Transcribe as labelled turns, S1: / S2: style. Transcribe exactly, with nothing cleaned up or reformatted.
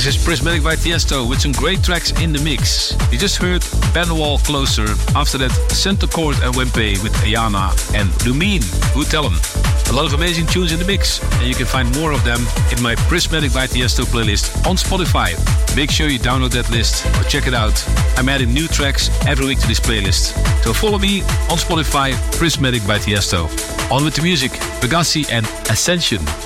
S1: This is Prismatic by Tiesto with some great tracks in the mix. You just heard Ben Wall Closer. After that, Centercourt and Wempe with Ayana and Lumine. Who tell them? A lot of amazing tunes in the mix, and you can find more of them in my Prismatic by Tiesto playlist on Spotify. Make sure you download that list or check it out. I'm adding new tracks every week to this playlist. So follow me on Spotify, Prismatic by Tiesto. On with the music, Pegassi and Ascension.